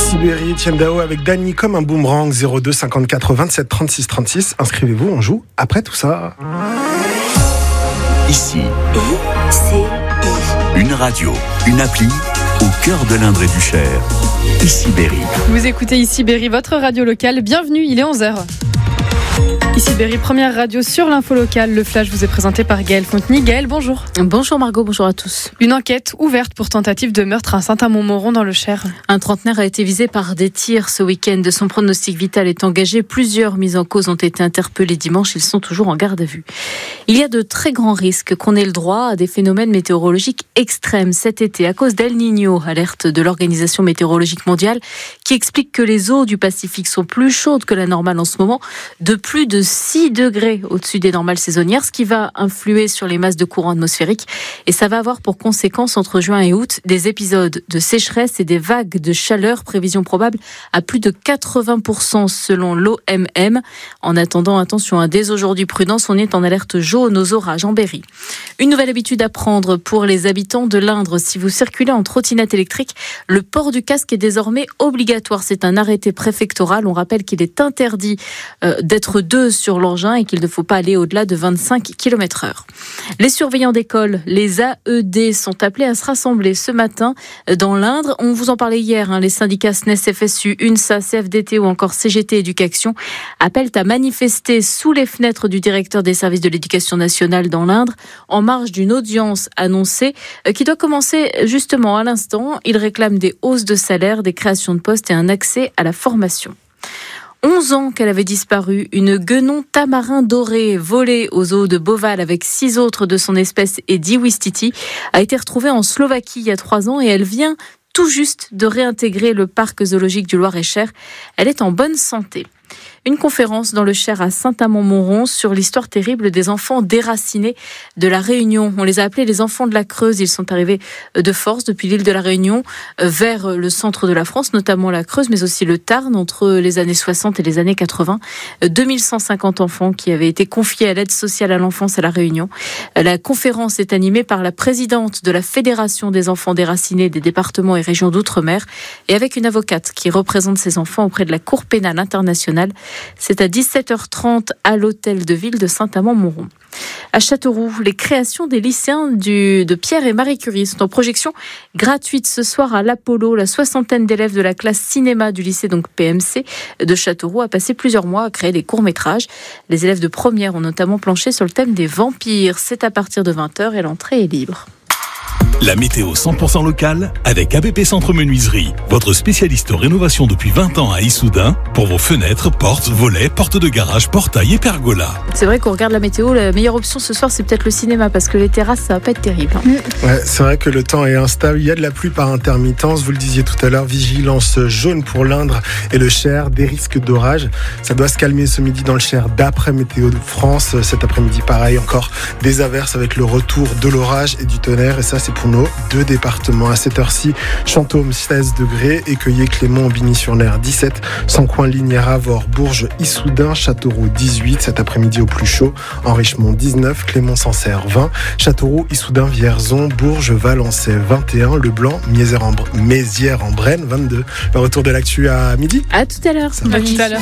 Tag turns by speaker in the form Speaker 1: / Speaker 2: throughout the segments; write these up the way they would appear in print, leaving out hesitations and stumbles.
Speaker 1: Ici Berry, Etienne Dao avec Dany comme un boomerang. 02 54 27 36 36. Inscrivez-vous, on joue après tout ça.
Speaker 2: Ici, une radio, une appli au cœur de l'Indre et du Cher. Ici Berry.
Speaker 3: Vous écoutez Ici Berry, votre radio locale. Bienvenue, il est 11h. Ici Berry, première radio sur l'info locale. Le flash vous est présenté par Gaëlle Fontenay. Gaëlle, bonjour.
Speaker 4: Bonjour Margot, bonjour à tous.
Speaker 3: Une enquête ouverte pour tentative de meurtre à Saint-Amand-Montrond dans le Cher.
Speaker 4: Un trentenaire a été visé par des tirs ce week-end. Son pronostic vital est engagé. Plusieurs mises en cause ont été interpellées dimanche. Ils sont toujours en garde à vue. Il y a de très grands risques qu'on ait le droit à des phénomènes météorologiques extrêmes cet été à cause d'El Niño, alerte de l'Organisation météorologique mondiale, qui explique que les eaux du Pacifique sont plus chaudes que la normale en ce moment, de plus de 6 degrés au-dessus des normales saisonnières, ce qui va influer sur les masses de courant atmosphérique. Et ça va avoir pour conséquence, entre juin et août, des épisodes de sécheresse et des vagues de chaleur, prévision probable à plus de 80% selon l'OMM. En attendant, attention, dès aujourd'hui, prudence, on est en alerte jaune aux orages en Berry. Une nouvelle habitude à prendre pour les habitants de l'Indre. Si vous circulez en trottinette électrique, le port du casque est désormais obligatoire. C'est un arrêté préfectoral. On rappelle qu'il est interdit d'être deux sur l'engin et qu'il ne faut pas aller au-delà de 25 km/h. Les surveillants d'école, les AED, sont appelés à se rassembler ce matin dans l'Indre. On vous en parlait hier, les syndicats SNES, FSU, UNSA, CFDT ou encore CGT Éducation appellent à manifester sous les fenêtres du directeur des services de l'éducation nationale dans l'Indre en marge d'une audience annoncée qui doit commencer justement à l'instant. Ils réclament des hausses de salaire, des créations de postes et un accès à la formation. 11 ans qu'elle avait disparu, une guenon tamarin doré volée aux eaux de Beauval avec 6 autres de son espèce et 10 ouistiti a été retrouvée en Slovaquie il y a 3 ans et elle vient tout juste de réintégrer le parc zoologique du Loir-et-Cher. Elle est en bonne santé. Une conférence dans le Cher à Saint-Amand-Montrond sur l'histoire terrible des enfants déracinés de la Réunion. On les a appelés les enfants de la Creuse. Ils sont arrivés de force depuis l'île de la Réunion vers le centre de la France, notamment la Creuse, mais aussi le Tarn entre les années 60 et les années 80. 2150 enfants qui avaient été confiés à l'aide sociale à l'enfance à la Réunion. La conférence est animée par la présidente de la Fédération des enfants déracinés des départements et régions d'outre-mer et avec une avocate qui représente ces enfants auprès de la Cour pénale internationale. C'est à 17h30 à l'hôtel de ville de Saint-Amand-Montrond. À Châteauroux, les créations des lycéens de Pierre et Marie Curie sont en projection gratuite ce soir à l'Apollo. La 60aine d'élèves de la classe cinéma du lycée PMC de Châteauroux a passé plusieurs mois à créer des courts-métrages. Les élèves de première ont notamment planché sur le thème des vampires. C'est à partir de 20h et l'entrée est libre.
Speaker 5: La météo 100% locale avec ABP Centre Menuiserie, votre spécialiste rénovation depuis 20 ans à Issoudun pour vos fenêtres, portes, volets, portes de garage, portails et pergolas.
Speaker 4: C'est vrai qu'on regarde la météo, la meilleure option ce soir c'est peut-être le cinéma parce que les terrasses ça va pas être terrible.
Speaker 1: Ouais, c'est vrai que le temps est instable, il y a de la pluie par intermittence, vous le disiez tout à l'heure, vigilance jaune pour l'Indre et le Cher, des risques d'orage. Ça doit se calmer ce midi dans le Cher d'après Météo de France. Cet après-midi pareil, encore des averses avec le retour de l'orage et du tonnerre et ça c'est pour nos 2 départements. À cette heure-ci, Chantôme 16 degrés, Écueillé, Clément, Bigny-sur-Ner 17, Sancoin, Lignières, Avord, Bourges, Issoudun, Châteauroux 18, cet après-midi au plus chaud, Enrichemont 19, Clément-Sancerre 20, Châteauroux, Issoudun, Vierzon, Bourges, Valençay 21, Leblanc, Mézières-en-Brenne 22. Le retour de l'actu à midi.
Speaker 4: À tout à l'heure.
Speaker 3: À tout à l'heure.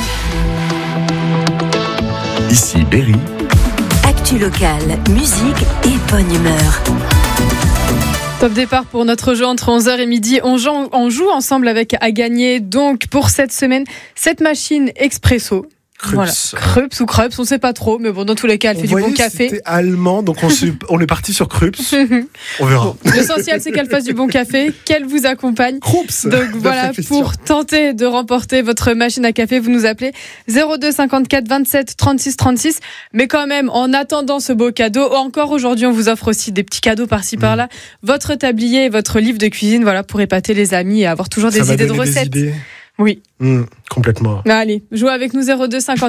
Speaker 2: Ici Berry.
Speaker 6: Actu locale, musique et bonne humeur.
Speaker 3: Top départ pour notre jeu entre 11h et midi. On joue ensemble avec à gagner. Donc, pour cette semaine, cette machine expresso.
Speaker 1: Krups.
Speaker 3: Voilà. Krups ou Krups, on ne sait pas trop, mais bon, dans tous les cas, elle fait du bon café.
Speaker 1: C'était allemand, donc on est parti sur Krups. On verra.
Speaker 3: Bon, l'essentiel, c'est qu'elle fasse du bon café, qu'elle vous accompagne.
Speaker 1: Krups.
Speaker 3: Donc voilà, pour tenter de remporter votre machine à café, vous nous appelez 02 54 27 36 36. Mais quand même, en attendant ce beau cadeau, encore aujourd'hui, on vous offre aussi des petits cadeaux par-ci par-là. Votre tablier et votre livre de cuisine, voilà, pour épater les amis et avoir toujours des idées de recettes.
Speaker 1: Des idées.
Speaker 3: Oui.
Speaker 1: Complètement.
Speaker 3: Allez, jouez avec nous 02 54